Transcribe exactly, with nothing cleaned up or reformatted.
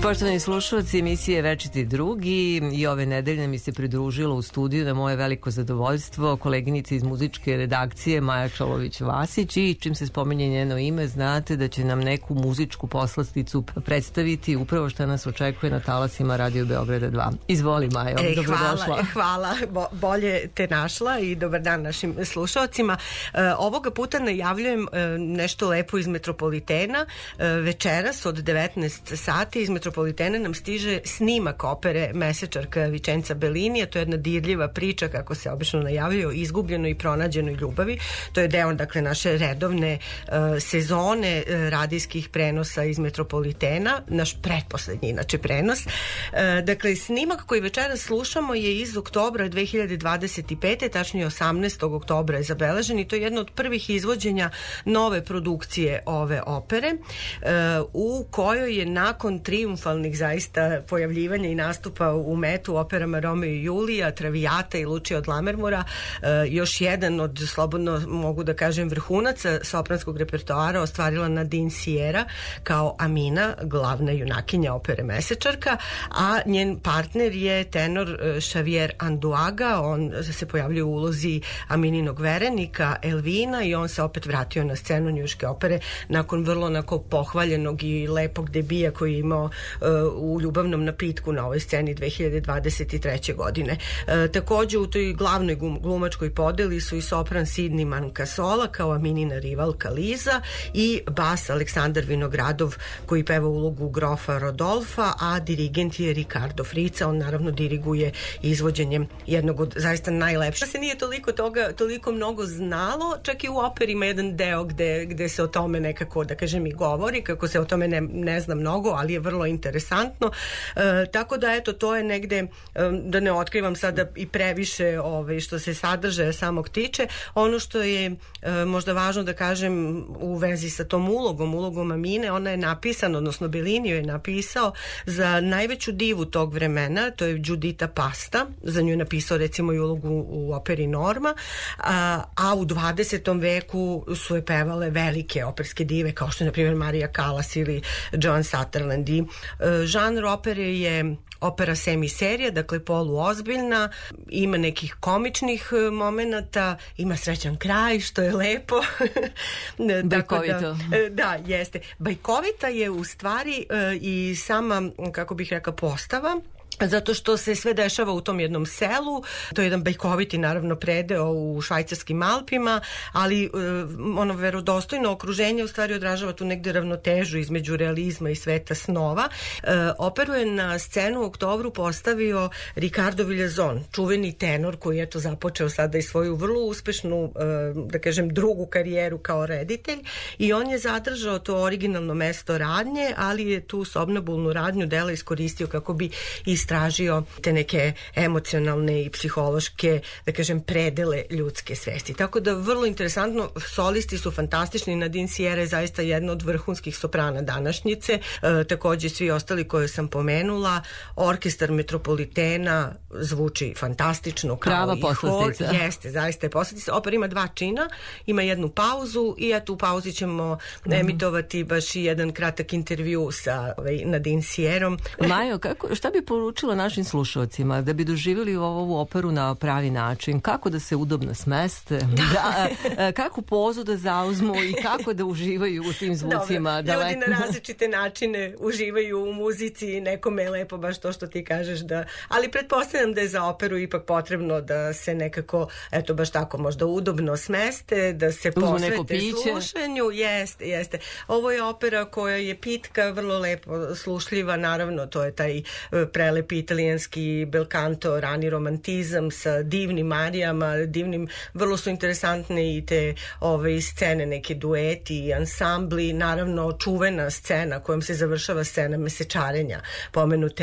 Poštovani slušalci emisije Večiti drugi, i ove nedelje mi se pridružila u studiju na moje veliko zadovoljstvo koleginica iz muzičke redakcije Maja Čolović-Vasić, i čim se spominje njeno ime znate da će nam neku muzičku poslasticu predstaviti upravo što nas očekuje na talasima Radio Beograda dva. Izvoli, Majo, e, dobrodošla. Hvala, hvala. Bo, bolje te našla i dobar dan našim slušalcima. E, ovoga puta najavljujem e, nešto lepo iz Metropolitena. E, večeras od devetnaest sati iz Metropolitena nam stiže snimak opere Mesečarka Vicenza Bellinija. To je jedna dirljiva priča, kako se obično najavljuje, o izgubljenoj i pronađenoj ljubavi. To je deo, dakle, naše redovne uh, sezone uh, radijskih prenosa iz Metropolitena, naš pretposlednji, inače, prenos. Uh, dakle, snimak koji večeras slušamo je iz oktobra dve hiljade dvadeset pete, tačnije osamnaestog oktobra je zabeležen, i to je jedno od prvih izvođenja nove produkcije ove opere, uh, u kojoj je nakon trijumfa zaista pojavljivanja i nastupa u Metu, operama Romeo i Julija, Traviata i Lučija od Lammermoora, e, još jedan od, slobodno mogu da kažem, vrhunaca sopranskog repertoara ostvarila Nadine Sierra kao Amina, glavna junakinja opere Mesečarka, a njen partner je tenor Xavier Anduaga. On se pojavljuje u ulozi Amininog verenika Elvina i on se opet vratio na scenu njujorške opere nakon vrlo onako pohvaljenog i lepog debija koji je imao u Ljubavnom napitku na ovoj sceni dve hiljade dvadeset treće. godine. E, takođe u toj glavnoj glumačkoj podeli su i sopran Sidney Mancasola kao Aminina rivalka Liza i bas Aleksandar Vinogradov koji peva ulogu grofa Rodolfa, a dirigent je Ricardo Frica. On naravno diriguje izvođenjem jednog od zaista najlepših. Se nije toliko toga, toliko mnogo znalo, čak i u operi ima jedan deo gde, gde se o tome nekako, da kažem, i govori, kako se o tome ne, ne zna mnogo, ali je vrlo interesantno. E, tako da, eto, to je negde, e, da ne otkrivam sada i previše ove, što se sadržaja samog tiče. Ono što je e, možda važno da kažem u vezi sa tom ulogom, ulogom Amine, ona je napisana, odnosno Bellinio je napisao za najveću divu tog vremena, to je Giuditta Pasta. Za nju je napisao recimo i ulogu u operi Norma, a, a u dvadesetom veku su je pevale velike operske dive kao što je na primjer Maria Callas ili Joan Sutherland. I žanr opere je opera semiserija, dakle poluozbiljna, ima nekih komičnih momenata, ima srećan kraj, što je lepo. Bajkovito. Da, da, jeste. Bajkovita je u stvari i sama, kako bih rekla, postava, zato što se sve dešava u tom jednom selu. To je jedan bajkoviti, naravno, predeo u švajcarskim Alpima, ali ono verodostojno okruženje u stvari odražava tu negde ravnotežu između realizma i sveta snova. E, operu je na scenu u oktobru postavio Ricardo Villazon, čuveni tenor koji je to započeo sada i svoju vrlo uspešnu, e, da kažem, drugu karijeru kao reditelj, i on je zadržao to originalno mesto radnje, ali je tu somnambulnu radnju dela iskoristio kako bi istražio te neke emocionalne i psihološke, da kažem, predele ljudske svesti. Tako da vrlo interesantno, solisti su fantastični. Nadine Sierra je zaista jedna od vrhunskih soprana današnjice, e, takođe svi ostali koje sam pomenula. Orkestar Metropolitena zvuči fantastično kao prava i hor. poslastica. Jeste, zaista je poslastica. Opera ima dva čina, ima jednu pauzu i eto u pauzi ćemo mm. emitovati baš i jedan kratak intervju sa ovaj, Nadine Sierrom. Majo, kako, šta bi poručila našim slušalcima da bi doživjeli ovu operu na pravi način? Kako da se udobno smeste? Da, kako pozu da zauzmu i kako da uživaju u tim zvucima? Dobro, ljudi na različite načine uživaju u muzici, nekome je lepo baš to što ti kažeš, da, ali pretpostavljam da je za operu ipak potrebno da se nekako, eto baš tako, možda udobno smeste, da se posvete slušanju. Jeste, jeste. Ovo je opera koja je pitka, vrlo lepo slušljiva, naravno, to je taj prelepi italijanski bel canto, rani romantizam sa divnim arijama, divnim, vrlo su interesantne i te ove scene, neke dueti i ansambli, naravno čuvena scena kojom se završava scena mesečarenja pomenute